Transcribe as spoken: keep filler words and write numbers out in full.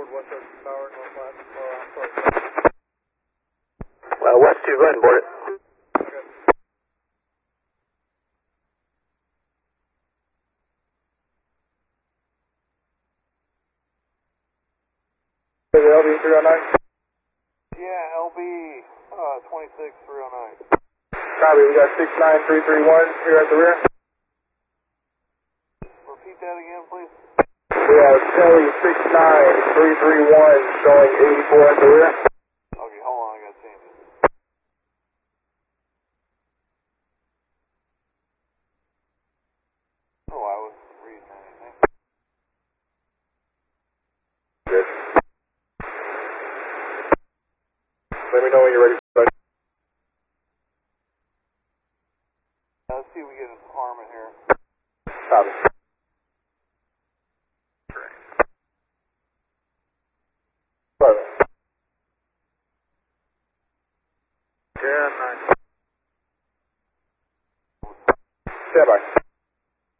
West Coast Tower, Northwest, or I'm sorry. Uh, West two, go ahead and board it. Okay. L B three oh nine? Yeah, L B uh, twenty-six three oh nine. Copy, we got six nine three three one here at the rear. Repeat that again, please. We have Kelly six nine three three one showing eighty-four at the rear. Okay, hold on, I gotta change it. Oh, I wasn't reading anything. Good. Let me know when you're ready. Uh, let's see if we get a Harmon here. Copy. Yeah, nine. Stand by.